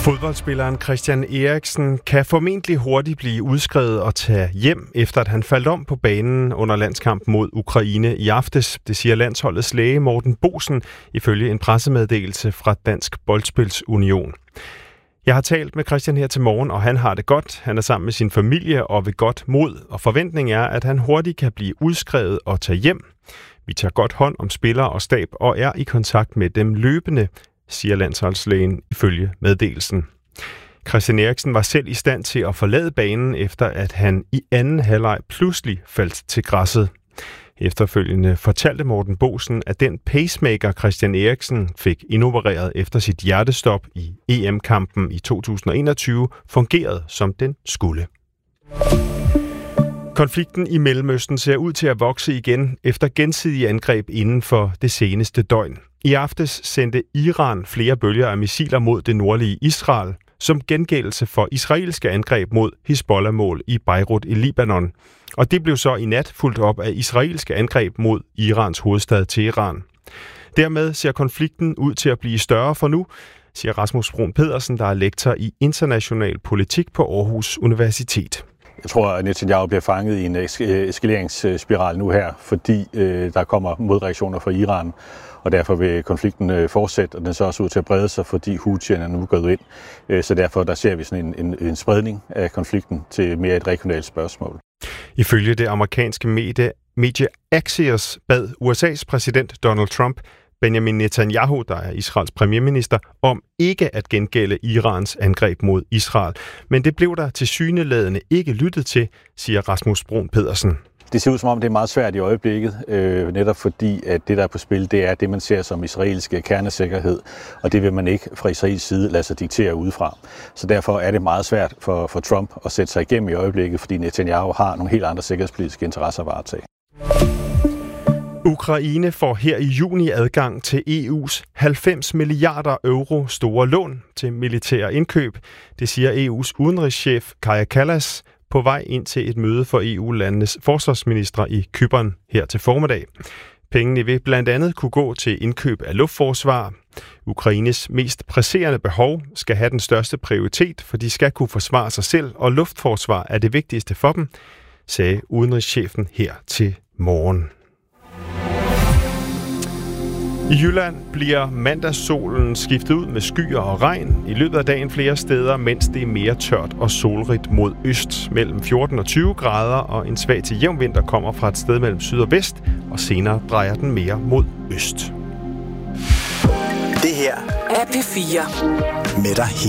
Fodboldspilleren Christian Eriksen kan formentlig hurtigt blive udskrevet og tage hjem, efter at han faldt om på banen under landskampen mod Ukraine i aftes. Det siger landsholdets læge Morten Boesen ifølge en pressemeddelelse fra Dansk Boldspils-Union. Jeg har talt med Christian her til morgen, og han har det godt. Han er sammen med sin familie og ved godt mod, og forventningen er, at han hurtigt kan blive udskrevet og tage hjem. Vi tager godt hånd om spillere og stab og er i kontakt med dem løbende, siger landsholdslægen ifølge meddelelsen. Christian Eriksen var selv i stand til at forlade banen, efter at han i anden halvleg pludselig faldt til græsset. Efterfølgende fortalte Morten Boesen, at den pacemaker Christian Eriksen fik indopereret efter sit hjertestop i EM-kampen i 2021 fungerede, som den skulle. Konflikten i Mellemøsten ser ud til at vokse igen efter gensidige angreb inden for det seneste døgn. I aftes sendte Iran flere bølger af missiler mod det nordlige Israel, som gengældelse for israelske angreb mod Hizbollah-mål i Beirut i Libanon. Og det blev så i nat fulgt op af israelske angreb mod Irans hovedstad Teheran. Dermed ser konflikten ud til at blive større for nu, siger Rasmus Bruun Pedersen, der er lektor i international politik på Aarhus Universitet. Jeg tror, at Netanyahu bliver fanget i en eskaleringsspiral nu her, fordi der kommer modreaktioner fra Iran, og derfor vil konflikten fortsætte, og den ser også ud til at brede sig, fordi Houthierne er nu gået ind. Så derfor der ser vi sådan en spredning af konflikten til mere et regionalt spørgsmål. Ifølge det amerikanske medie Axios bad USA's præsident Donald Trump Benjamin Netanyahu, der er Israels premierminister, om ikke at gengælde Irans angreb mod Israel. Men det blev der tilsyneladende ikke lyttet til, siger Rasmus Bruun Pedersen. Det ser ud som om, det er meget svært i øjeblikket, netop fordi, at det, der er på spil, det er det, man ser som israelske kernesikkerhed, og det vil man ikke fra Israels side lade sig diktere udefra. Så derfor er det meget svært for Trump at sætte sig igennem i øjeblikket, fordi Netanyahu har nogle helt andre sikkerhedspolitiske interesser at varetage. Ukraine får her i juni adgang til EU's 90 milliarder euro store lån til militære indkøb. Det siger EU's udenrigschef Kaja Kallas på vej ind til et møde for EU-landenes forsvarsministre i Cypern her til formiddag. Pengene vil blandt andet kunne gå til indkøb af luftforsvar. Ukraines mest presserende behov skal have den største prioritet, for de skal kunne forsvare sig selv, og luftforsvar er det vigtigste for dem, sagde udenrigschefen her til morgen. I Jylland bliver mandagssolen skiftet ud med skyer og regn i løbet af dagen flere steder, mens det er mere tørt og solrigt mod øst. Mellem 14 og 20 grader, og en svag til jævn vinter kommer fra et sted mellem syd og vest, og senere drejer den mere mod øst. Det her er P4 med dig